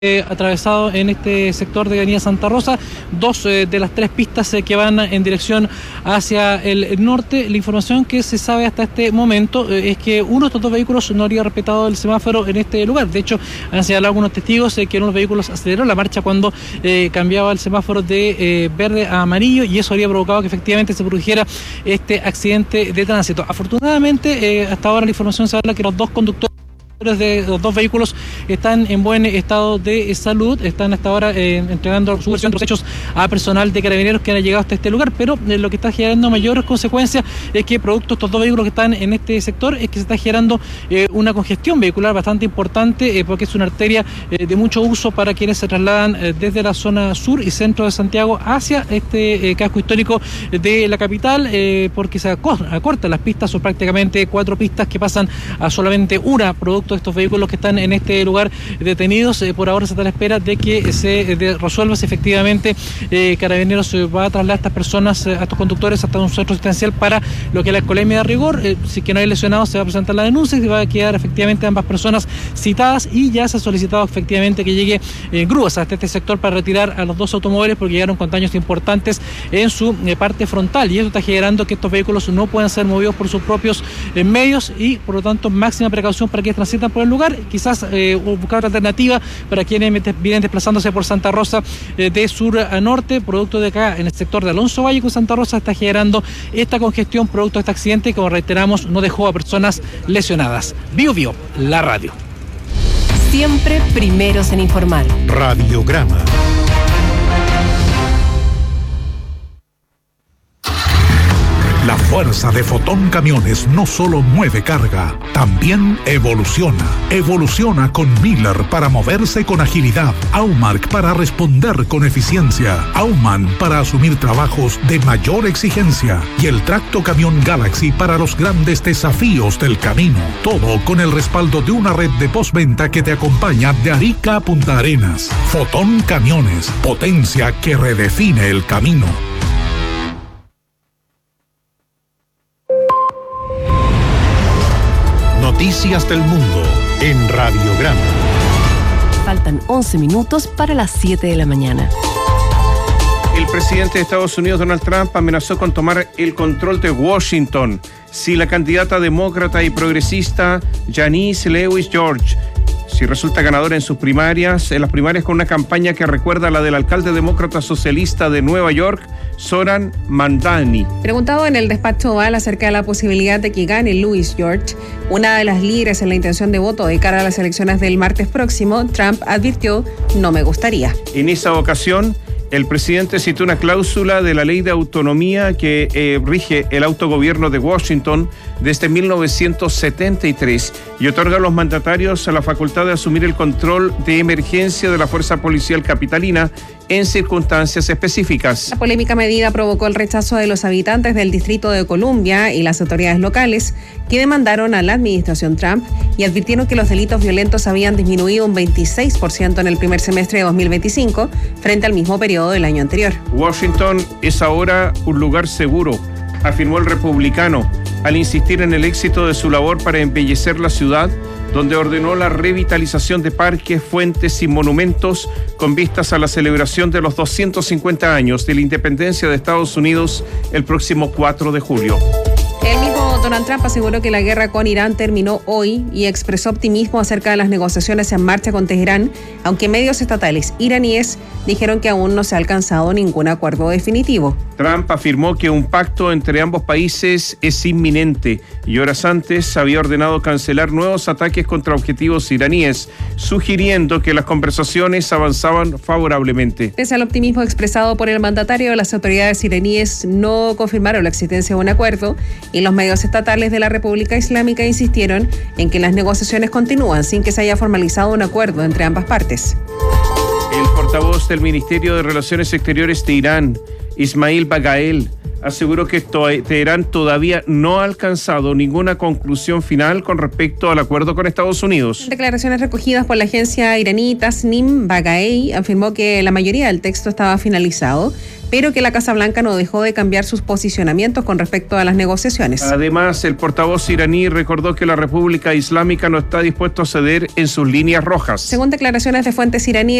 atravesado en este sector de Avenida Santa Rosa, dos de las tres pistas que van en dirección hacia el norte. La información que se sabe hasta este momento es que uno de estos dos vehículos no habría respetado el semáforo en este lugar. De hecho, han señalado algunos testigos que uno de los vehículos aceleró la marcha cuando cambiaba el semáforo de verde a amarillo, y eso habría provocado que efectivamente se produjera este accidente de tránsito. Afortunadamente, hasta ahora la información se habla que los dos conductores de los dos vehículos están en buen estado de salud, están hasta ahora entregando su versión de los hechos a personal de Carabineros que han llegado hasta este lugar, pero lo que está generando mayores consecuencias es que producto de estos dos vehículos que están en este sector es que se está generando una congestión vehicular bastante importante, porque es una arteria de mucho uso para quienes se trasladan desde la zona sur y centro de Santiago hacia este casco histórico de la capital, porque se acortan las pistas, son prácticamente 4 pistas que pasan a solamente una, producto de estos vehículos que están en este lugar detenidos. Por ahora se está a la espera de que se resuelva si efectivamente Carabineros va a trasladar a estas personas, a estos conductores, hasta un centro asistencial para lo que es la alcoholemia de rigor. Si que no hay lesionados, se va a presentar la denuncia y se va a quedar efectivamente ambas personas citadas, y ya se ha solicitado efectivamente que llegue grúas hasta este sector para retirar a los dos automóviles porque llegaron con daños importantes en su parte frontal, y eso está generando que estos vehículos no puedan ser movidos por sus propios medios, y por lo tanto máxima precaución para quienes transitan por el lugar. Quizás buscar otra alternativa para quienes vienen desplazándose por Santa Rosa de sur a norte, producto de acá en el sector de Alonso Valle con Santa Rosa está generando esta congestión producto de este accidente que, como reiteramos, no dejó a personas lesionadas. Bio Bio, la radio. Siempre primeros en informar. Radiograma. La fuerza de Fotón Camiones no solo mueve carga, también evoluciona. Evoluciona con Miller para moverse con agilidad, Aumark para responder con eficiencia, Aumann para asumir trabajos de mayor exigencia y el Tracto Camión Galaxy para los grandes desafíos del camino. Todo con el respaldo de una red de postventa que te acompaña de Arica a Punta Arenas. Fotón Camiones, potencia que redefine el camino. Noticias del mundo en Radiograma. Faltan 11 minutos para las 7 de la mañana. El presidente de Estados Unidos, Donald Trump, amenazó con tomar el control de Washington si la candidata demócrata y progresista Janice Lewis George resulta ganadora en las primarias con una campaña que recuerda a la del alcalde demócrata socialista de Nueva York, Zoran Mamdani. Preguntado en el despacho Oval acerca de la posibilidad de que gane Lewis George, una de las líderes en la intención de voto de cara a las elecciones del martes próximo, Trump advirtió: "No me gustaría". En esa ocasión, el presidente citó una cláusula de la ley de autonomía que rige el autogobierno de Washington desde 1973 y otorga a los mandatarios la facultad de asumir el control de emergencia de la fuerza policial capitalina en circunstancias específicas. La polémica medida provocó el rechazo de los habitantes del Distrito de Columbia y las autoridades locales, que demandaron a la administración Trump y advirtieron que los delitos violentos habían disminuido un 26% en el primer semestre de 2025 frente al mismo periodo del año anterior. Washington es ahora un lugar seguro, afirmó el republicano, al insistir en el éxito de su labor para embellecer la ciudad, donde ordenó la revitalización de parques, fuentes y monumentos con vistas a la celebración de los 250 años de la independencia de Estados Unidos el próximo 4 de julio. El mismo Donald Trump aseguró que la guerra con Irán terminó hoy y expresó optimismo acerca de las negociaciones en marcha con Teherán, aunque medios estatales iraníes dijeron que aún no se ha alcanzado ningún acuerdo definitivo. Trump afirmó que un pacto entre ambos países es inminente y horas antes había ordenado cancelar nuevos ataques contra objetivos iraníes, sugiriendo que las conversaciones avanzaban favorablemente. Pese al optimismo expresado por el mandatario, las autoridades iraníes no confirmaron la existencia de un acuerdo y los medios estatales de la República Islámica insistieron en que las negociaciones continúan sin que se haya formalizado un acuerdo entre ambas partes. El portavoz del Ministerio de Relaciones Exteriores de Irán, Ismail Bagael, aseguró que Teherán todavía no ha alcanzado ninguna conclusión final con respecto al acuerdo con Estados Unidos. En declaraciones recogidas por la agencia iraní Tasnim, Bagaei afirmó que la mayoría del texto estaba finalizado, pero que la Casa Blanca no dejó de cambiar sus posicionamientos con respecto a las negociaciones. Además, el portavoz iraní recordó que la República Islámica no está dispuesto a ceder en sus líneas rojas. Según declaraciones de fuentes iraníes,